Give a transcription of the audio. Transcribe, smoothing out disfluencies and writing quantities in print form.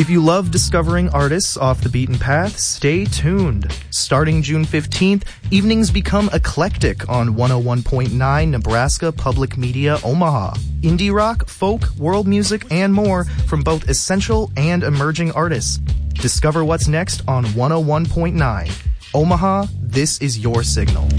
If you love discovering artists off the beaten path, stay tuned. Starting June 15th, evenings become eclectic on 101.9 Nebraska Public Media Omaha. Indie rock, folk, world music, and more from both essential and emerging artists. Discover what's next on 101.9. Omaha, this is your signal.